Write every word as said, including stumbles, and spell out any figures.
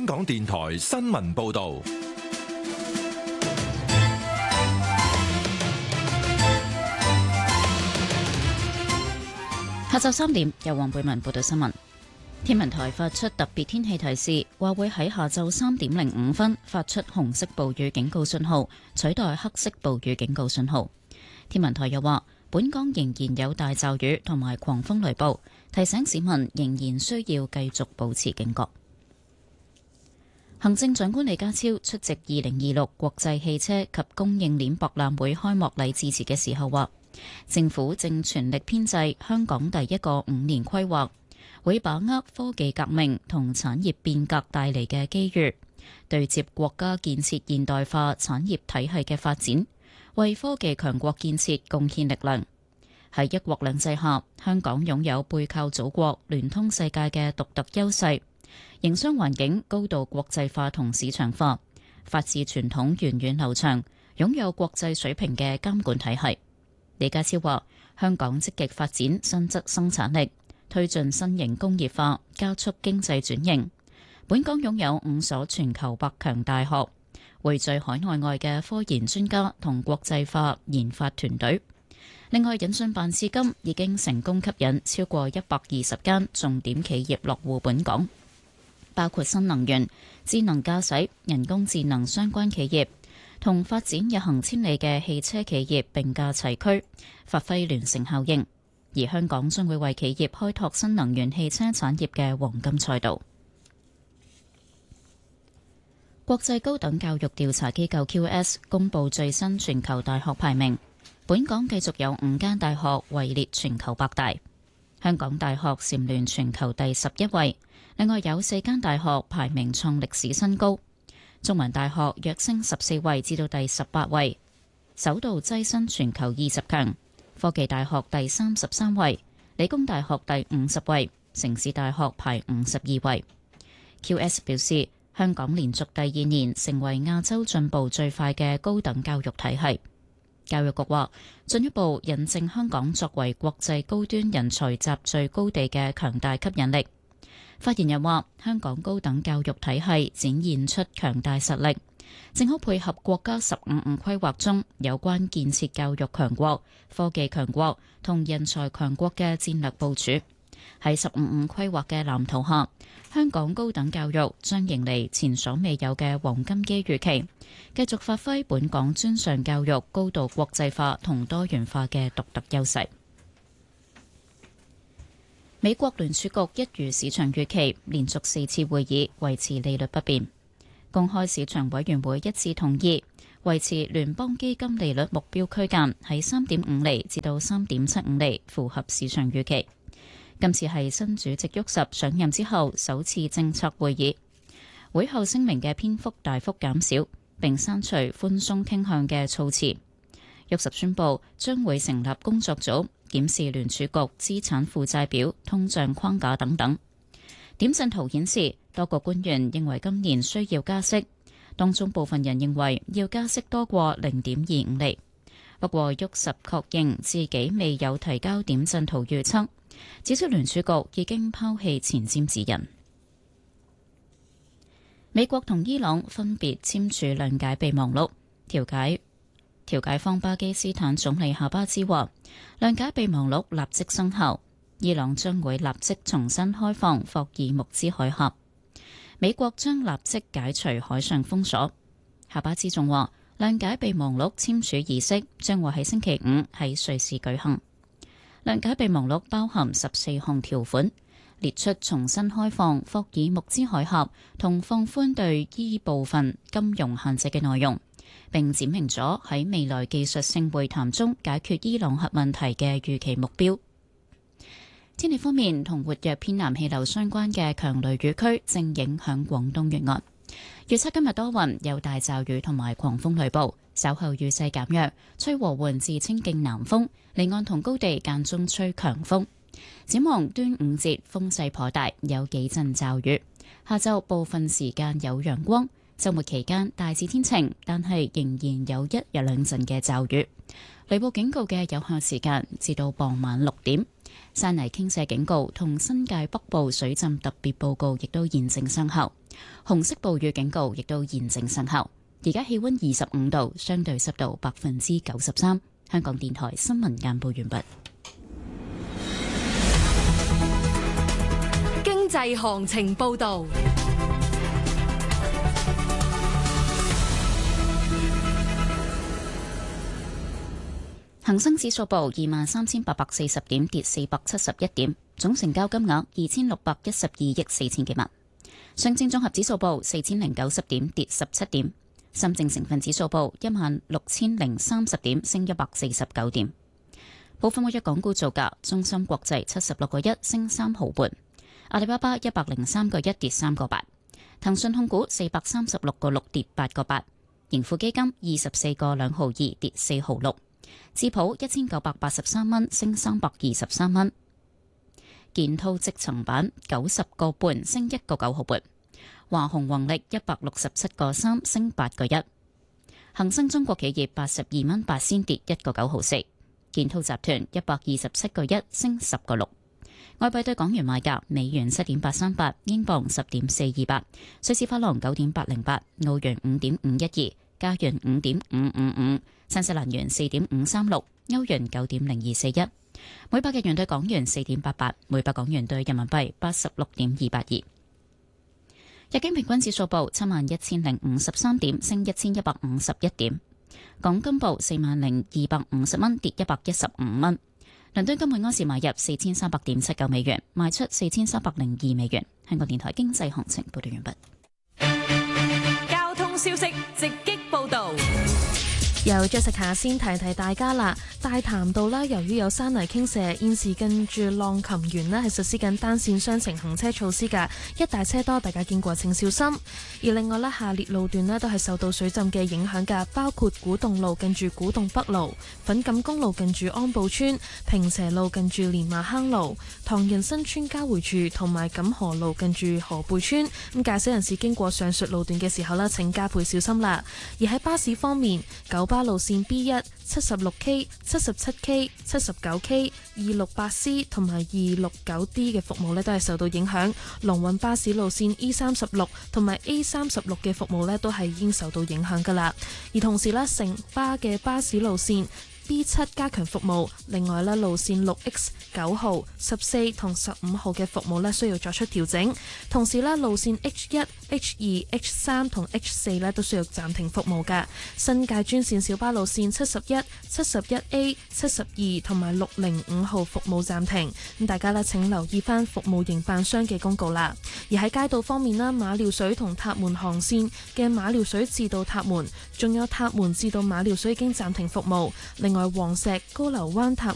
香港電台新聞報道。 下晝三點，由黃貝文報道新聞。天文台發出特別天氣提示，話會喺下晝三點零五分發出紅色暴雨警告信號，取代黑色暴雨警告信號。天文台又話，本港仍然有大驟雨同埋狂風雷暴，提醒市民仍然需要繼續保持警覺。行政長官李家超出席二零二六國際汽車及供應鏈博覽會開幕禮致辭嘅時候話，政府正全力編製香港第一個五年規劃，會把握科技革命同產業變革帶嚟嘅機遇，對接國家建設現代化產業體系嘅發展，為科技強國建設貢獻力量。喺一國兩制下，香港擁有背靠祖國、聯通世界嘅獨特優勢，營商環境高度國際化同市場化，法治傳統源遠流長，擁有國際水平嘅監管體系。李家超話，香港積極發展新質生產力，推進新型工業化，加速經濟轉型。本港擁有五所全球百強大學，匯聚海內外嘅科研專家同國際化研發團隊。另外，引進辦至今已經成功吸引超過一百二十間重點企業落戶本港，包括新能源、智能駕駛、人工智能相關企業，同發展日行千里嘅汽車企業並駕齊驅，發揮聯乘效應。而香港將會為企業開拓新能源汽車產業嘅黃金賽道。國際高等教育調查機構 Q S 公佈最新全球大學排名，本港繼續有五間大學位列全球百大，香港大學蟬聯全球第十一位，另外有四間大學排名創歷史新高。中文大學躍升十四位至到第十八位，首度躋身全球二十強。科技大學第三十三位，理工大學第五十位，城市大學排五十二位。Q S 表示，香港連續第二年成為亞洲進步最快嘅高等教育體系。教育局話，進一步印證香港作為國際高端人才集聚高地嘅強大吸引力。發言人話，香港高等教育體系展現出強大實力，正好配合國家十五五規劃中有關建設教育強國、科技強國同人才強國嘅戰略部署。喺十五五規劃嘅藍圖下，香港高等教育將迎嚟前所未有嘅黃金機遇期，繼續發揮本港專上教育高度國際化同多元化嘅獨特優勢。美國聯儲局一如市場預期，連續四次會議維持利率不變。公開市場委員會一致同意維持聯邦基金利率目標區間喺三點五厘至到三點七五厘，符合市場預期。今次係新主席沃什上任之後首次政策會議，會後聲明嘅篇幅大幅減少，並刪除寬鬆傾向嘅措辭。沃什宣布將會成立工作組，檢視聯儲局資產負債表、通脹框架等等。點陣圖顯示，多個官員認為今年需要加息，當中部分人認為要加息多過零點二五厘。不過沃什確認自己未有提交點陣圖預測，指出聯儲局已經拋棄前瞻指引。美國同伊朗分別簽署諒解備忘錄，調解調解方巴基斯坦總理夏巴茲話，諒解備忘錄立即生效，伊朗將會立即重新開放霍爾木茲海峽，美國將立即解除海上封鎖。夏巴茲仲話，諒解備忘錄簽署儀式將會喺星期五喺瑞士舉行。諒解備忘錄包含十四項條款，列出重新開放霍爾木茲海峽同放寬對伊部分金融限制嘅內容，並展明咗喺未來技術性會談中解決伊朗核問題嘅預期目標。天氣方面，同活躍偏南氣流相關嘅強雷雨區正影響廣東沿岸。預測今日多雲，有大驟雨同埋狂風雷暴，稍後雨勢減弱，吹和緩至清勁南風，離岸同高地間中吹強風。展望端午節風勢頗大，有幾陣驟雨。下晝部分時間有陽光，週末期間大致天晴，但係仍然有一日兩陣嘅驟雨。雷暴警告嘅有效時間至到傍晚六點。 山泥傾瀉警告同新界北部水浸特別報告亦都現正生效，紅色暴雨警告亦都現正生效。而家氣溫二十五度，相對濕度百分之九十三。香港電台新聞簡報完畢。 經濟行情報道。 恒生指數報二萬三千八百四十點，跌四百七十一點，總成交金額二千六百一十二億四千幾萬。上證綜合指數報四千零九十點，跌十七點。深證成分指數報一萬六千零三十點，升一百四十九點。部分活躍港股造價：中芯國際七十六個一，升三毫半；阿里巴巴一百零三個一，跌三個八；騰訊控股四百三十六個六，跌八個八；盈富基金二十四個兩毫二，跌四毫六；智普一千九百八十三蚊，升三百二十三蚊；建滔積層板九十個半，升一個九毫半；華虹宏力一百六十七個三，升八個一；恒生中國企業八十二蚊八仙，跌一個九毫四；建滔集團一百二十七個一，升十個六。外幣對港元賣價：美元七點八三八，英鎊十點四二八，瑞士法郎九點八零八，澳元五點五一二，加元五點五五五，新西蘭元四點五三六，歐元九點零二四一，每百日元對港元四點八八，每百港元對人民幣八十六點二八二。日經平均指數報七萬一千零五十三點，升一千一百五十一點。港金報四萬零二百五十蚊，跌一百一十五蚊。倫敦金每安士買入四千三百點七九美元，賣出四千三百零二美元。香港電台經濟行情報道完畢。 交通消息直擊報道。 由 Jessica 先提提大家啦，大潭道啦，由於有山泥傾瀉，現時近住浪琴園呢係實施緊單線雙程行車措施㗎，一大車多，大家經過請小心。而另外呢，下列路段呢都係受到水浸嘅影響㗎，包括古洞路近住古洞北路、粉錦公路近住安步村、坪輋路近住蓮麻坑路、唐人新村交匯處同埋錦河路近住河貝村。咁駕駛人士經過上述路段嘅時候呢，請加倍小心啦。而喺巴士方面，九巴路線 B 一、七十六 K、七十七 K、七十九 K、二六八 C 同埋二六九 D 嘅服務呢都係受到影響。龍運巴士路線 E 三十六同埋 A 三十六嘅服務呢都係已經受到影響㗎啦。而同時呢，城巴嘅巴士路線B 七加強服務，另外咧路線六 X 九號、十四同十五號嘅服務咧需要作出調整，同時咧路線 H 一、H 二、H 三同 H 四咧都需要暫停服務㗎。新界專線小巴路線七十一、七十一 A、七十二同埋六零五號服務暫停，咁大家咧請留意翻服務營辦商嘅公告啦。而喺街道方面啦，馬料水同塔門航線嘅馬料水至到塔門，仲有塔門至到馬料水已經暫停服務。另外，黃石高流灣塔